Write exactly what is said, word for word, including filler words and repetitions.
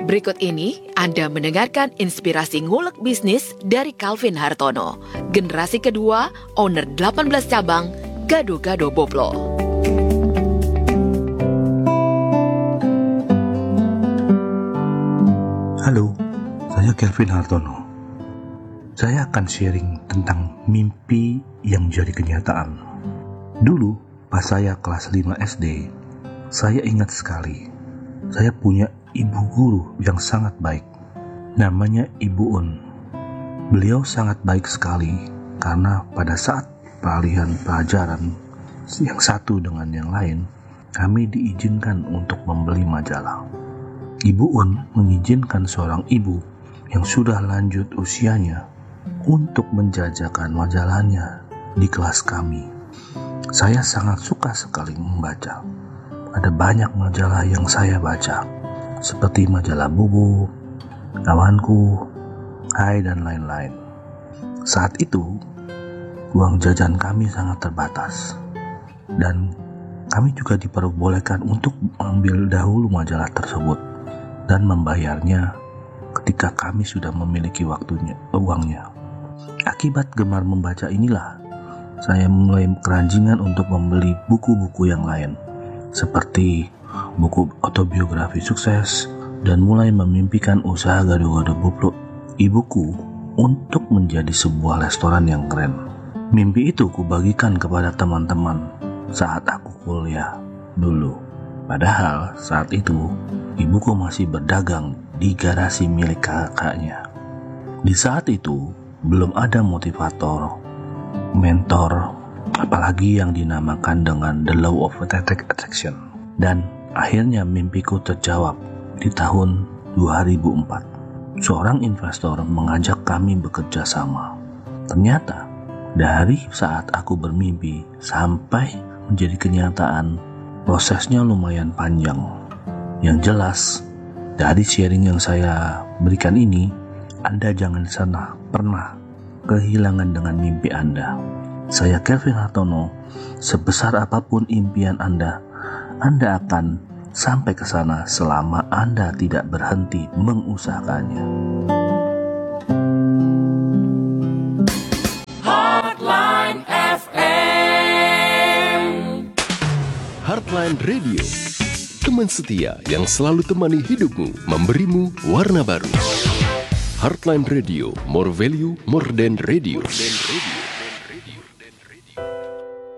Berikut ini Anda mendengarkan inspirasi ngulek bisnis dari Calvin Hartono, generasi kedua, owner delapan belas cabang, Gado-Gado Boplo. Halo, saya Calvin Hartono. Saya akan sharing tentang mimpi yang jadi kenyataan. Dulu, pas saya kelas lima S D, saya ingat sekali, saya punya ibu guru yang sangat baik. Namanya Ibu Un. Beliau sangat baik sekali karena pada saat peralihan pelajaran yang satu dengan yang lain, kami diizinkan untuk membeli majalah. Ibu Un mengizinkan seorang ibu yang sudah lanjut usianya untuk menjajakan majalahnya di kelas kami. Saya sangat suka sekali membaca. Ada banyak majalah yang saya baca, seperti majalah Bubu, Kawanku, Hai, dan lain-lain. Saat itu, uang jajan kami sangat terbatas, dan kami juga diperbolehkan untuk mengambil dahulu majalah tersebut dan membayarnya ketika kami sudah memiliki waktunya, uangnya. Akibat gemar membaca inilah, saya mulai keranjingan untuk membeli buku-buku yang lain, seperti buku autobiografi sukses, dan mulai memimpikan usaha Gado-Gado Boplo ibuku untuk menjadi sebuah restoran yang keren. Mimpi itu kubagikan kepada teman-teman saat aku kuliah dulu. Padahal saat itu ibuku masih berdagang di garasi milik kakaknya. Di saat itu belum ada motivator, mentor, apalagi yang dinamakan dengan the law of attraction. Dan akhirnya mimpiku terjawab di tahun dua ribu empat. Seorang investor mengajak kami bekerja sama. Ternyata dari saat aku bermimpi sampai menjadi kenyataan, prosesnya lumayan panjang. Yang jelas, dari sharing yang saya berikan ini, Anda jangan sana pernah kehilangan dengan mimpi Anda. Saya Calvin Hartono. Sebesar apapun impian Anda, Anda akan sampai ke sana selama Anda tidak berhenti mengusahakannya. Heartline F M. Heartline Radio, teman setia yang selalu temani hidupmu, memberimu warna baru. Heartline Radio, more value, more than radio.